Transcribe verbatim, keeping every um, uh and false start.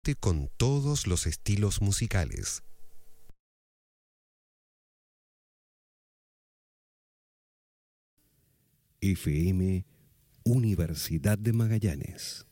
Conéctate con todos los estilos musicales. F M Universidad de Magallanes.